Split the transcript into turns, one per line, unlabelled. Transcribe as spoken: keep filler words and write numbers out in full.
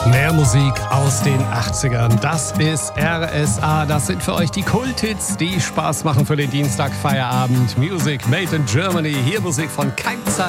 Mehr Musik aus den achtzigern. Das ist R S A. Das sind für euch die Kulthits, die Spaß machen für den Dienstagfeierabend. Music made in Germany. Hier Musik von Keimzeit.